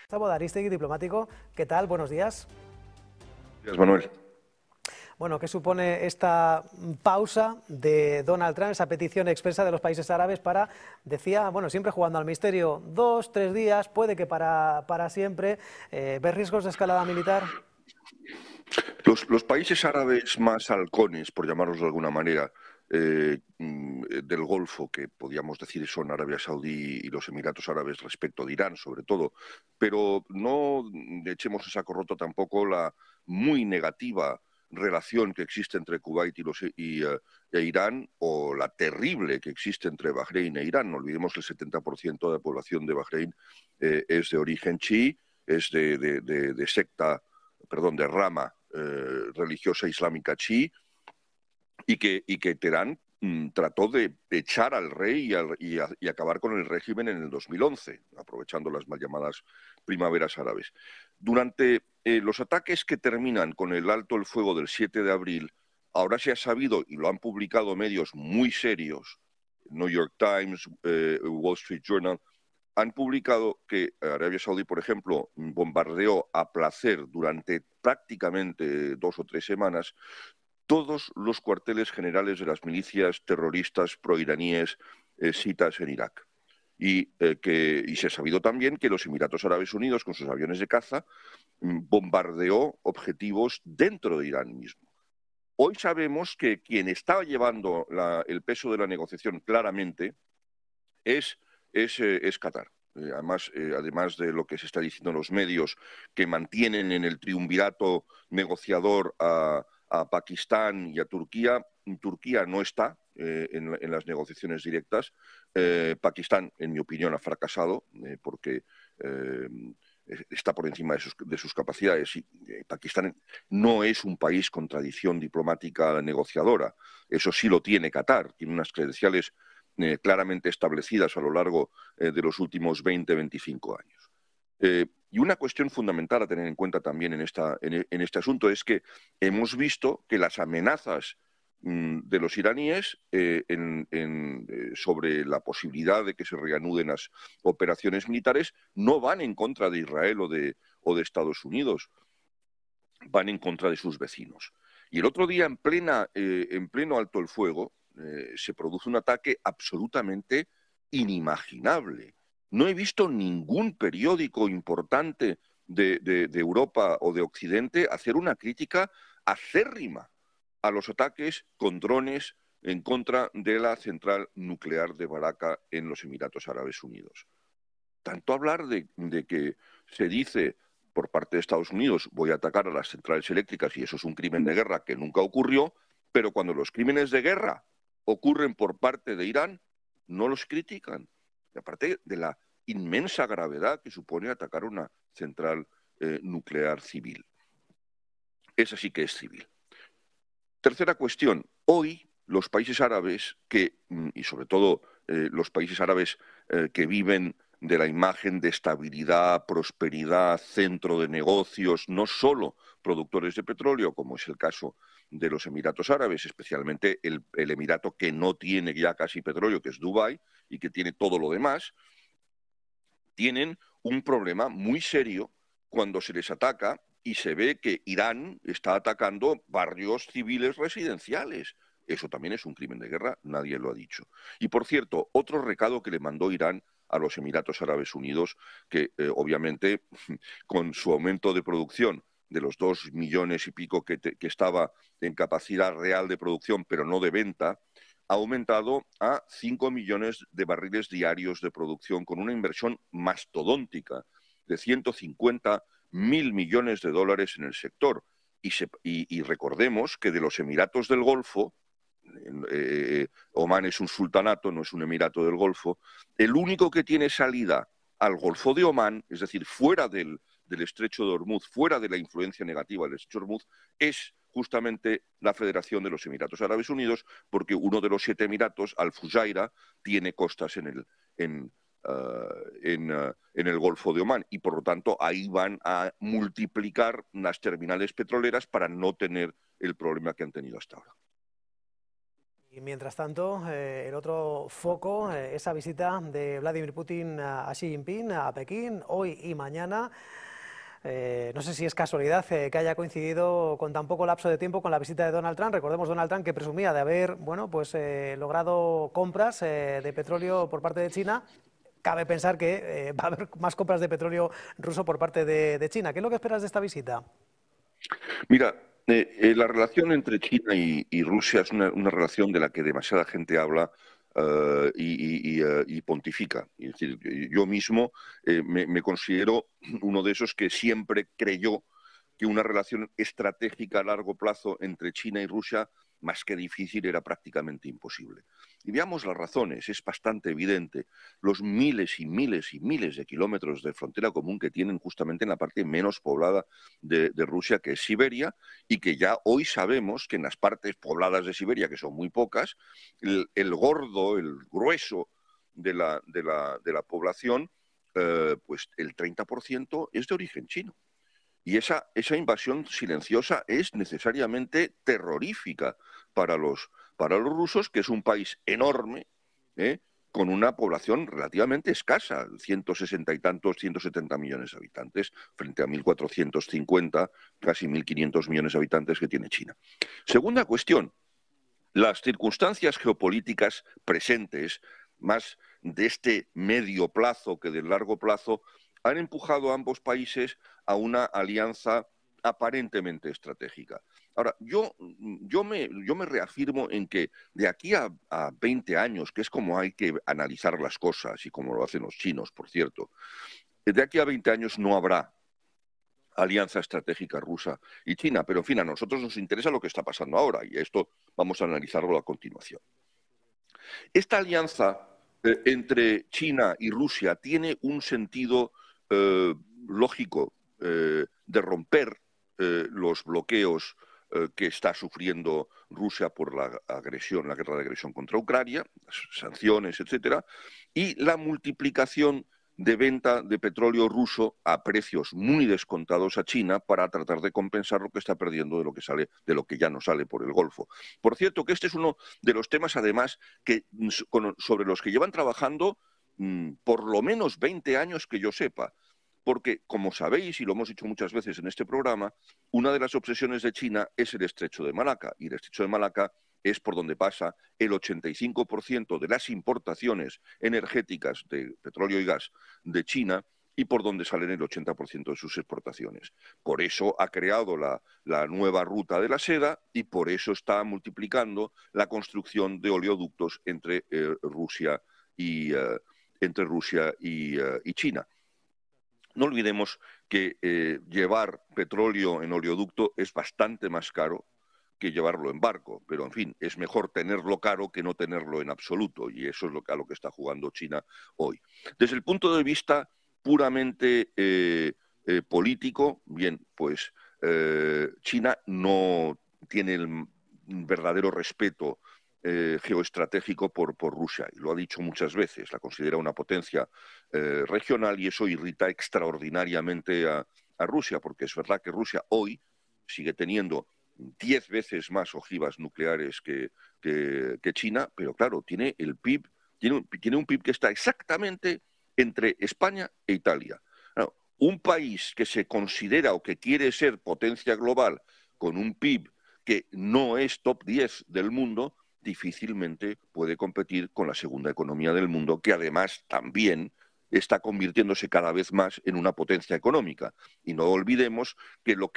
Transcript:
Gustavo Aristegui, diplomático. ¿Qué tal? Buenos días. Gracias, Manuel. Bueno, ¿qué supone esta pausa de Donald Trump, esa petición expresa de los países árabes para, decía, bueno, siempre jugando al misterio, 2, 3 días, puede que para siempre? ¿Ves riesgos de escalada militar? Los países árabes más halcones, por llamarlos de alguna manera, del Golfo, que podríamos decir son Arabia Saudí y los Emiratos Árabes respecto de Irán, sobre todo, pero no echemos en saco roto tampoco la muy negativa relación que existe entre Kuwait e Irán, o la terrible que existe entre Bahrein e Irán. No olvidemos que el 70% de la población de Bahrein es de origen chií, es de secta, perdón, de rama religiosa islámica chií, y que Teherán trató de echar al rey y acabar con el régimen en el 2011, aprovechando las mal llamadas primaveras árabes. Durante los ataques que terminan con el alto el fuego del 7 de abril, ahora se ha sabido, y lo han publicado medios muy serios, New York Times, Wall Street Journal, han publicado que Arabia Saudí, por ejemplo, bombardeó a placer durante prácticamente 2 o 3 semanas todos los cuarteles generales de las milicias terroristas proiraníes chiitas en Irak. Y se ha sabido también que los Emiratos Árabes Unidos, con sus aviones de caza, bombardeó objetivos dentro de Irán mismo. Hoy sabemos que quien está llevando el peso de la negociación claramente es Qatar. Además de lo que se está diciendo en los medios, que mantienen en el triunvirato negociador a Pakistán y a Turquía. Turquía no está en las negociaciones directas. Pakistán, en mi opinión, ha fracasado porque está por encima de sus capacidades. Y Pakistán no es un país con tradición diplomática negociadora. Eso sí lo tiene Qatar. Tiene unas credenciales claramente establecidas a lo largo de los últimos 20-25 años. Y una cuestión fundamental a tener en cuenta también en este asunto es que hemos visto que las amenazas de los iraníes sobre la posibilidad de que se reanuden las operaciones militares no van en contra de Israel o de Estados Unidos, van en contra de sus vecinos. Y el otro día, en pleno alto el fuego, se produce un ataque absolutamente inimaginable. No he visto ningún periódico importante de Europa o de Occidente hacer una crítica acérrima a los ataques con drones en contra de la central nuclear de Baraka en los Emiratos Árabes Unidos. Tanto hablar de que se dice por parte de Estados Unidos voy a atacar a las centrales eléctricas y eso es un crimen de guerra que nunca ocurrió, pero cuando los crímenes de guerra ocurren por parte de Irán, no los critican. Y aparte de la inmensa gravedad que supone atacar una central nuclear civil. Esa sí que es civil. Tercera cuestión. Hoy los países árabes y sobre todo los países árabes que viven de la imagen de estabilidad, prosperidad, centro de negocios, no solo productores de petróleo, como es el caso de los Emiratos Árabes, especialmente el emirato que no tiene ya casi petróleo, que es Dubái, y que tiene todo lo demás, tienen un problema muy serio cuando se les ataca y se ve que Irán está atacando barrios civiles residenciales. Eso también es un crimen de guerra, nadie lo ha dicho. Y por cierto, otro recado que le mandó Irán a los Emiratos Árabes Unidos, que obviamente con su aumento de producción de los 2 millones y pico que estaba en capacidad real de producción, pero no de venta, ha aumentado a 5 millones de barriles diarios de producción, con una inversión mastodóntica de 150.000 millones de dólares en el sector. Y recordemos que de los Emiratos del Golfo, Omán es un sultanato, no es un emirato del Golfo, el único que tiene salida al Golfo de Omán, es decir, fuera del Estrecho de Hormuz, fuera de la influencia negativa del Estrecho de Hormuz, es justamente la Federación de los Emiratos Árabes Unidos, porque uno de los 7 emiratos, Al Fujairah, tiene costas en el Golfo de Omán, y por lo tanto ahí van a multiplicar las terminales petroleras para no tener el problema que han tenido hasta ahora. Y mientras tanto, el otro foco, esa visita de Vladimir Putin a Xi Jinping a Pekín, hoy y mañana. No sé si es casualidad que haya coincidido con tan poco lapso de tiempo con la visita de Donald Trump. Recordemos Donald Trump que presumía de haber logrado compras de petróleo por parte de China. Cabe pensar que va a haber más compras de petróleo ruso por parte de China. ¿Qué es lo que esperas de esta visita? Mira, la relación entre China y Rusia es una relación de la que demasiada gente habla y pontifica. Es decir, yo mismo me considero uno de esos que siempre creyó que una relación estratégica a largo plazo entre China y Rusia, más que difícil, era prácticamente imposible. Y veamos las razones, es bastante evidente. Los miles y miles y miles de kilómetros de frontera común que tienen justamente en la parte menos poblada de Rusia, que es Siberia, y que ya hoy sabemos que en las partes pobladas de Siberia, que son muy pocas, el gordo, el grueso de la población, pues el 30% es de origen chino. Y esa invasión silenciosa es necesariamente terrorífica para los rusos, que es un país enorme, con una población relativamente escasa, 160 y tantos, 170 millones de habitantes, frente a 1.450, casi 1.500 millones de habitantes que tiene China. Segunda cuestión, las circunstancias geopolíticas presentes, más de este medio plazo que del largo plazo, han empujado a ambos países a una alianza aparentemente estratégica. Ahora, yo me reafirmo en que de aquí a 20 años, que es como hay que analizar las cosas y como lo hacen los chinos, por cierto, de aquí a 20 años no habrá alianza estratégica rusa y China, pero en fin, a nosotros nos interesa lo que está pasando ahora y esto vamos a analizarlo a continuación. Esta alianza entre China y Rusia tiene un sentido lógico de romper los bloqueos que está sufriendo Rusia por la guerra de agresión contra Ucrania, las sanciones, etcétera, y la multiplicación de venta de petróleo ruso a precios muy descontados a China para tratar de compensar lo que está perdiendo de lo que ya no sale por el Golfo. Por cierto, que este es uno de los temas, además, sobre los que llevan trabajando por lo menos 20 años que yo sepa. Porque, como sabéis, y lo hemos dicho muchas veces en este programa, una de las obsesiones de China es el Estrecho de Malaca. Y el Estrecho de Malaca es por donde pasa el 85% de las importaciones energéticas de petróleo y gas de China y por donde salen el 80% de sus exportaciones. Por eso ha creado la nueva ruta de la seda y por eso está multiplicando la construcción de oleoductos entre Rusia y China. No olvidemos que llevar petróleo en oleoducto es bastante más caro que llevarlo en barco, pero en fin, es mejor tenerlo caro que no tenerlo en absoluto, y eso es a lo que está jugando China hoy. Desde el punto de vista puramente político, bien, pues China no tiene el verdadero respeto geoestratégico por Rusia, y lo ha dicho muchas veces, la considera una potencia regional y eso irrita extraordinariamente a Rusia, porque es verdad que Rusia hoy sigue teniendo 10 veces más ojivas nucleares que China, pero claro, tiene el PIB, tiene un PIB que está exactamente entre España e Italia. Claro, un país que se considera o que quiere ser potencia global con un PIB que no es top 10 del mundo, difícilmente puede competir con la segunda economía del mundo, que además también está convirtiéndose cada vez más en una potencia económica. Y no olvidemos que lo